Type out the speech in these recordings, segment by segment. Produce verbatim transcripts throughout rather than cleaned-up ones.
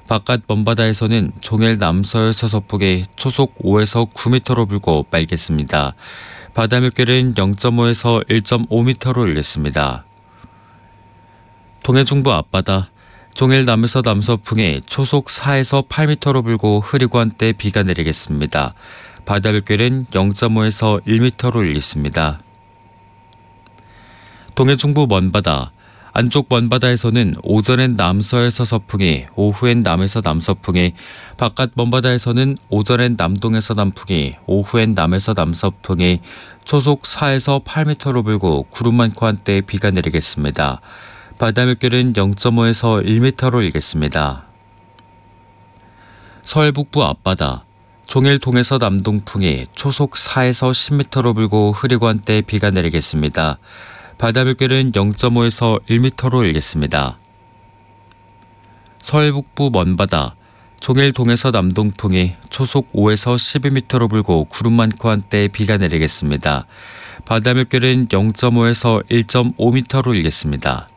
바깥 먼바다에서는 종일 남서열 서서풍이 초속 오에서 구 미터로 불고 맑겠습니다. 바다 물결은 영 점 오에서 일 점 오 미터로 일겠습니다. 동해 중부 앞바다 종일 남에서 남서풍이 초속 사에서 팔 미터로 불고 흐리고 한때 비가 내리겠습니다. 바다 물결은 영 점 오에서 일 미터로 일겠습니다. 동해 중부 먼바다 안쪽 먼바다에서는 오전엔 남서에서 서풍이, 오후엔 남에서 남서풍이, 바깥 먼바다에서는 오전엔 남동에서 남풍이, 오후엔 남에서 남서풍이 초속 사에서 팔 미터로 불고 구름 많고 한때 비가 내리겠습니다. 바다 물결은 영 점 오에서 일 미터로 일겠습니다. 서해 북부 앞바다 종일 동에서 남동풍이 초속 사에서 십 미터로 불고 흐리고 한때 비가 내리겠습니다. 바다 물결은 영 점 오에서 일 미터로 일겠습니다. 서해 북부 먼바다 종일 동에서 남동풍이 초속 오에서 십이 미터로 불고 구름 많고 한때 비가 내리겠습니다. 바다 물결은 영 점 오에서 일 점 오 미터로 일겠습니다.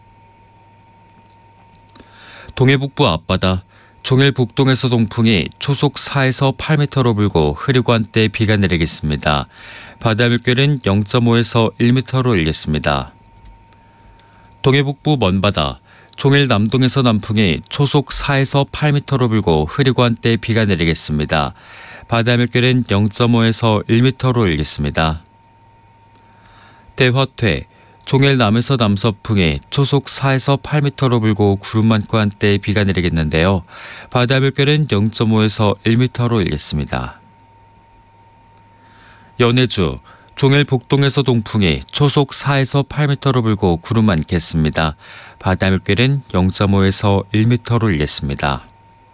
동해 북부 앞바다 종일 북동에서 동풍이 초속 사에서 팔 미터로 불고 흐리고 한때 비가 내리겠습니다. 바다 물결은 영 점 오에서 일 미터로 일겠습니다. 동해 북부 먼바다 종일 남동에서 남풍이 초속 사에서 팔 미터로 불고 흐리고 한때 비가 내리겠습니다. 바다 물결은 영 점 오에서 일 미터로 일겠습니다. 대화퇴 종일 남에서 남서풍이 초속 사에서 팔 미터로 불고 구름 많고 한때 비가 내리겠는데요. 바다 물결은 영 점 오에서 일 미터로 일겠습니다. 연해주 종일 북동에서 동풍이 초속 사에서 팔 미터로 불고 구름 많겠습니다. 바다 물결은 영 점 오에서 일 미터로 일겠습니다.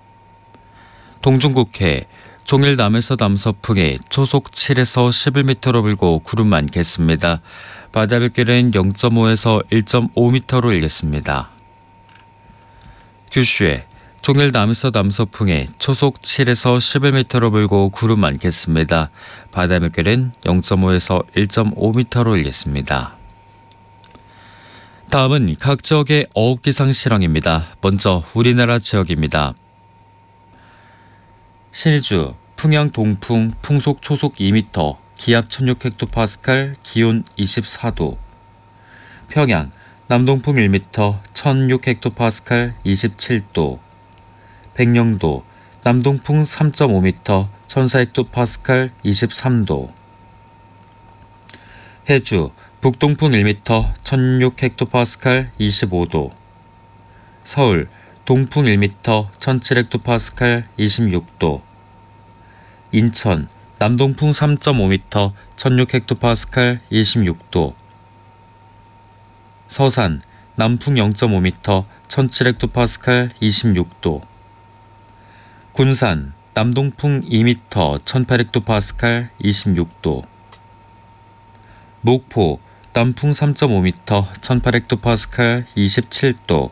동중국해 종일 남에서 남서풍이 초속 칠에서 십일 미터로 불고 구름 많겠습니다. 바다 물결은 영 점 오에서 일 점 오 미터로 일겠습니다. 규슈에 종일 남에서 남서풍이 초속 칠에서 십일 미터로 불고 구름 많겠습니다. 바다 물결은 영 점 오에서 일 점 오 미터로 일겠습니다. 다음은 각 지역의 어업 기상 실황입니다. 먼저 우리나라 지역입니다. 신의주 풍양 동풍 풍속 초속 이 미터 기압 천육 헥토파스칼 기온 이십사 도. 평양 남동풍 일 미터 천육 헥토파스칼 이십칠 도. 백령도 남동풍 삼 점 오 미터 천사 헥토파스칼 이십삼 도. 해주 북동풍 일 미터 천육 헥토파스칼 이십오 도. 서울 동풍 일 미터 천칠 헥토파스칼 이십육 도. 인천 남동풍 삼 점 오 미터 천육 헥토파스칼 이십육 도. 서산 남풍 영 점 오 미터 천칠 헥토파스칼 이십육 도. 군산 남동풍 이 미터 천팔 헥토파스칼 이십육 도. 목포 남풍 삼 점 오 미터 천팔 헥토파스칼 이십칠 도.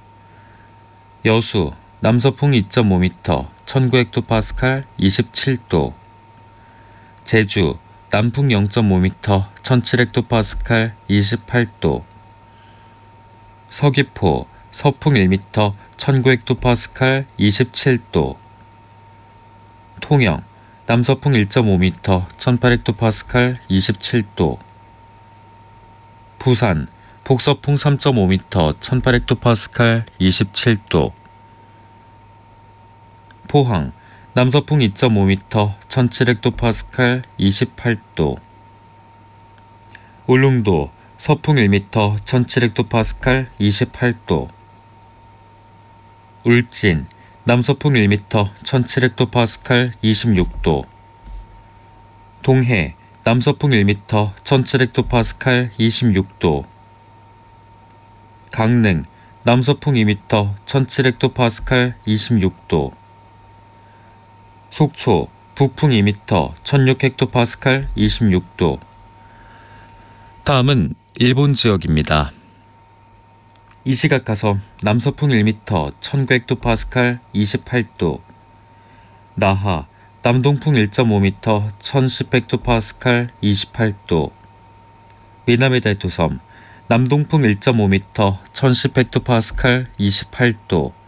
여수 남서풍 이 점 오 미터 천구 헥토파스칼 이십칠 도. 제주 남풍 영 점 오 미터 천칠 헥토파스칼 이십팔 도. 서귀포 서풍 일 미터 천구 헥토파스칼 이십칠 도. 통영 남서풍 일 점 오 미터 천팔 헥토파스칼 이십칠 도. 부산 북서풍 삼 점 오 미터 천팔 헥토파스칼 이십칠 도. 포항 남서풍 이 점 오 미터 천칠 헥토파스칼 이십팔 도. 울릉도 서풍 일 미터 천칠 헥토파스칼 이십팔 도. 울진 남서풍 일 미터 천칠 헥토파스칼 이십육 도. 동해 남서풍 일 미터 천칠 헥토파스칼 이십육 도. 강릉 남서풍 이 미터 천칠 헥토파스칼 이십육 도. 속초 북풍 이 미터 천육 헥토파스칼 이십육 도. 다음은 일본 지역입니다. 이시가카섬 남서풍 일 미터 천구 헥토파스칼 이십팔 도. 나하 남동풍 일 점 오 미터 천십 헥토파스칼 이십팔 도. 미나미다이토섬 남동풍 일 점 오 미터 천십 헥토파스칼 이십팔 도.